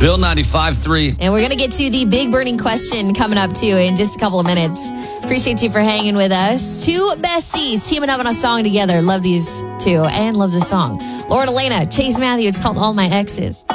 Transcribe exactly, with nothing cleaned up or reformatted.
Bill ninety-five three. And we're going to get to the big burning question coming up, too, in just a couple of minutes. Appreciate you for hanging with us. Two besties teaming up on a song together. Love these two and love the song. Lauren Elena, Chase Matthew. It's called All My Exes.